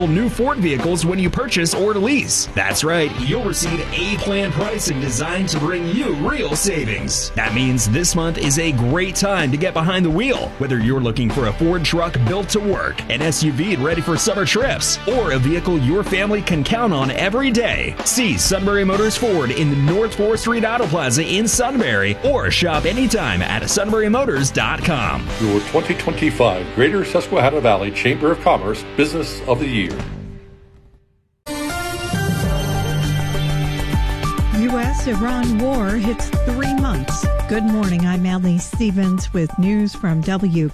new Ford vehicles when you purchase or lease. That's right, you'll receive A-plan pricing designed to bring you real savings. That means this month is a great time to get behind the wheel, whether you're looking for a Ford truck built to work, an SUV ready for summer trips, or a vehicle your family can count on every day. See Sunbury Motors Ford in the North 4th Street Auto Plaza in Sunbury, or shop anytime at sunburymotors.com. Your 2025 Greater Susquehanna Valley Chamber of Commerce Business of the Year. U.S.-Iran war hits 3 months. Good morning, I'm Allie Stevens with news from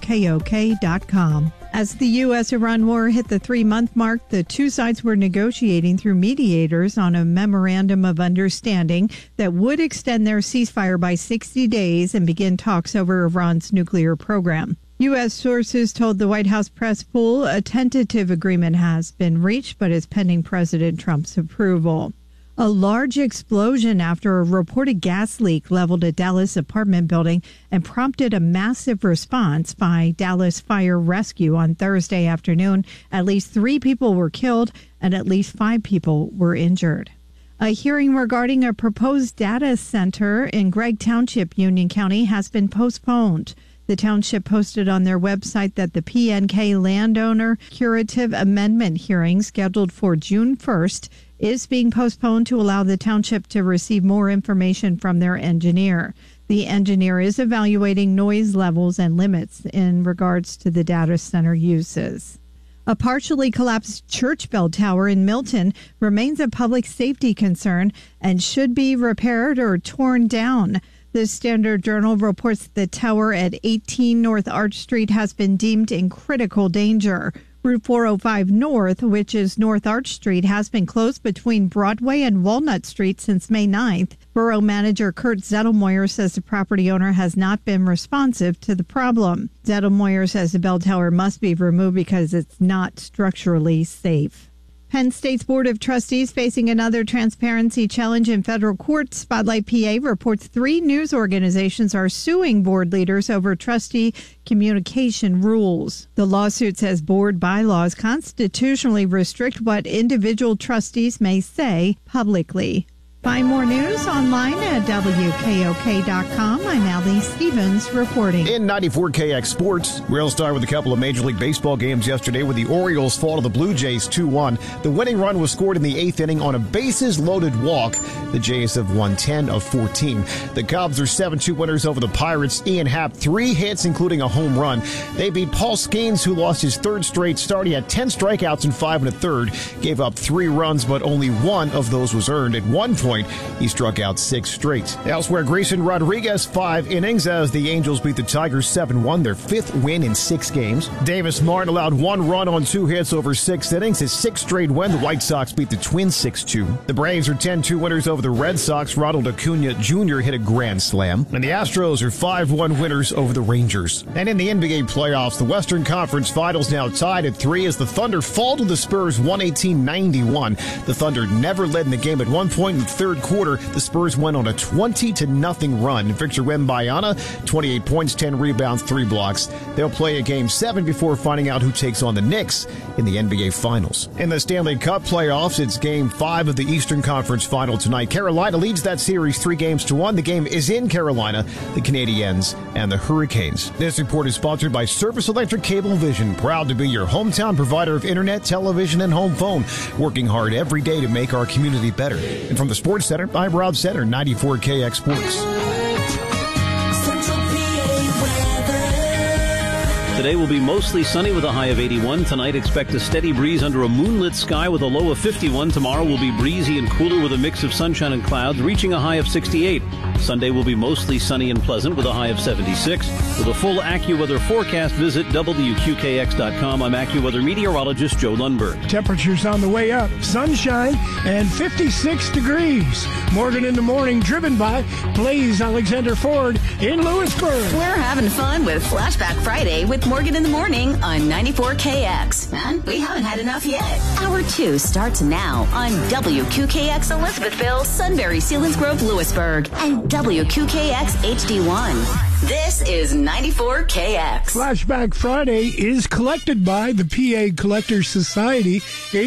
WKOK.com. As the U.S.-Iran war hit the 3-month mark, the two sides were negotiating through mediators on a memorandum of understanding that would extend their ceasefire by 60 days and begin talks over Iran's nuclear program. U.S. sources told the White House press pool a tentative agreement has been reached, but is pending President Trump's approval. A large explosion after a reported gas leak leveled a Dallas apartment building and prompted a massive response by Dallas Fire Rescue on Thursday afternoon. At least 3 people were killed and at least 5 people were injured. A hearing regarding a proposed data center in Gregg Township, Union County, has been postponed. The township posted on their website that the PNK landowner curative amendment hearing scheduled for June 1st is being postponed to allow the township to receive more information from their engineer. The engineer is evaluating noise levels and limits in regards to the data center uses. A partially collapsed church bell tower in Milton remains a public safety concern and should be repaired or torn down. The Standard Journal reports the tower at 18 North Arch Street has been deemed in critical danger. Route 405 North, which is North Arch Street, has been closed between Broadway and Walnut Street since May 9th. Borough manager Kurt Zettelmoyer says the property owner has not been responsive to the problem. Zettelmoyer says the bell tower must be removed because it's not structurally safe. Penn State's Board of Trustees facing another transparency challenge in federal court. Spotlight PA reports 3 news organizations are suing board leaders over trustee communication rules. The lawsuit says board bylaws constitutionally restrict what individual trustees may say publicly. Find more news online at WKOK.com. I'm Allie Stevens reporting. In 94KX Sports, Rail Star with a couple of Major League Baseball games yesterday with the Orioles fall to the Blue Jays 2-1. The winning run was scored in the 8th inning on a bases-loaded walk. The Jays have won 10 of 14. The Cubs are 7-2 winners over the Pirates. Ian Happ, 3 hits, including a home run. They beat Paul Skeens, who lost his 3rd straight start. He had 10 strikeouts in 5 1/3, gave up 3 runs, but only 1 of those was earned. At one point, he struck out 6 straight. Elsewhere, Grayson Rodriguez, 5 innings as the Angels beat the Tigers 7-1, their 5th win in 6 games. Davis Martin allowed 1 run on 2 hits over 6 innings, his 6th straight win. The White Sox beat the Twins 6-2. The Braves are 10-2 winners over the Red Sox. Ronald Acuna Jr. hit a grand slam. And the Astros are 5-1 winners over the Rangers. And in the NBA playoffs, the Western Conference Finals now tied at 3 as the Thunder fall to the Spurs 118-91. The Thunder never led in the game at one point in the 3rd quarter. The Spurs went on a 20-0 run. Victor Wembanyama, 28 points, 10 rebounds, 3 blocks. They'll play a Game 7 before finding out who takes on the Knicks in the NBA Finals. In the Stanley Cup playoffs, it's Game 5 of the Eastern Conference Final tonight. Carolina leads that series 3-1. The game is in Carolina, the Canadiens and the Hurricanes. This report is sponsored by Service Electric Cablevision, proud to be your hometown provider of internet, television, and home phone, working hard every day to make our community better. And from the Sports Center, I'm Rob Center, 94KX Sports. Today will be mostly sunny with a high of 81. Tonight, expect a steady breeze under a moonlit sky with a low of 51. Tomorrow will be breezy and cooler with a mix of sunshine and clouds, reaching a high of 68. Sunday will be mostly sunny and pleasant with a high of 76. With a full AccuWeather forecast, visit WQKX.com. I'm AccuWeather meteorologist Joe Lundberg. Temperatures on the way up. Sunshine and 56 degrees. Morgan in the Morning, driven by Blaze Alexander Ford in Lewisburg. We're having fun with Flashback Friday with Morgan in the Morning on 94KX. And we haven't had enough yet. Hour 2 starts now on WQKX Elizabethville, Sunbury, Selinsgrove, Lewisburg, and WQKX HD1. This is 94KX. Flashback Friday is collected by the PA Collectors Society.